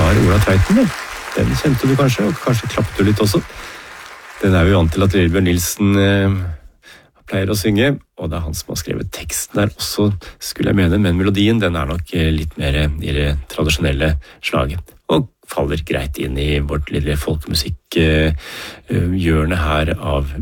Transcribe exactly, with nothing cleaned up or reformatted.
var Ola Tveiten, det. Den kjente du kanskje, og kanskje klappte du litt også. Den er vi vant til at Lillebjørn Nilsen eh, pleier å synge, og det er han som har skrevet teksten der også, skulle jeg mene, men melodien den er nok eh, litt mer i det tradisjonelle slaget, og faller greit inn i vårt lille folkemusikk eh, hjørne her av